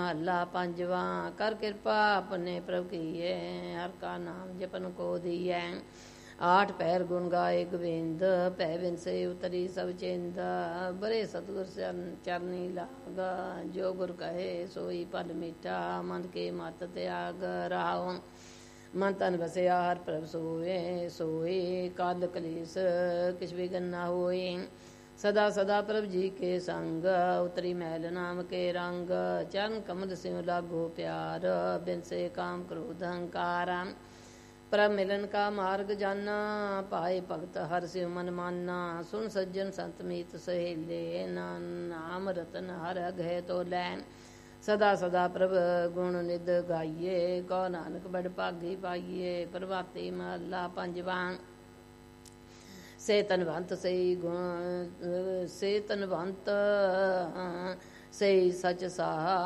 महला पंजवा। कर कृपा अपने प्रभु कीए, हर का नाम जपन को दिए। आठ पैर गुण गाए गोविंद, पै बिन से उतरी सब चेंद। बड़े सतगुर चरनी लाग, जो गुर कहे सोई फल मीठा। मन के मत त्याग राहो, मन तन बसिया हर प्रभ सोए। सोए काल कलेस किछ बिघन न होए। सदा सदा प्रभ जी के संग, उतरी महल नाम के रंग। चरण कमल सिंह लागो प्यार, बिन से काम क्रोध अहंकार। प्रभ मिलन का मार्ग जाना, पाए भगत हर शिव मन माना। सुन सज्जन संत मीत सहेले, नाम रतन हर अघै तो लैन। सदा सदा प्रभ गुण निध गाइए, कौ नानक बड़ भागी पाइए। प्रभाती महला पंजवा। से तनवंत सही गुण, से तनवंत सही सच साहा।